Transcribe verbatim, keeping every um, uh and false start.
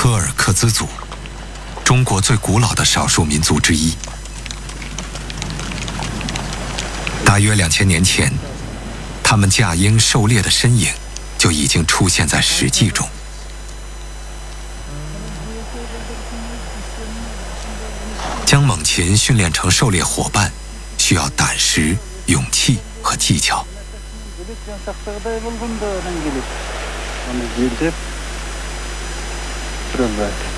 柯尔克孜族，中国最古老的少数民族之一。大约两千年前，他们驾鹰狩猎的身影就已经出现在《史记》中。将猛禽训练成狩猎伙伴，需要胆识、勇气和技巧。 Buralar.